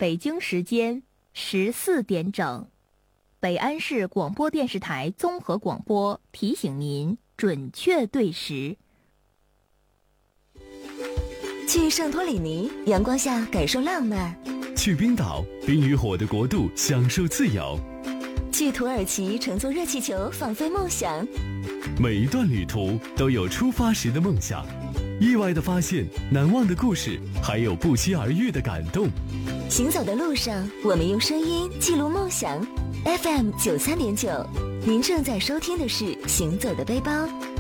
北京时间14点整，北安市广播电视台综合广播提醒您准确对时。 去圣托里尼，阳光下感受浪漫； 去冰岛，冰与火的国度，享受自由； 去土耳其，乘坐热气球，放飞梦想。 每一段旅途都有出发时的梦想，意外的发现，难忘的故事，还有不期而遇的感动。 行走的路上，我们用声音记录梦想。FM 93.9，您正在收听的是《行走的背包》。